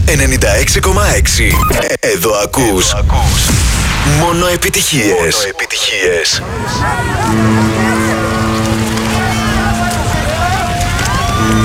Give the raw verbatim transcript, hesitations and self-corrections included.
ενενήντα έξι κόμμα έξι. Εδώ ακούς μόνο επιτυχίες. Μόνο επιτυχίες.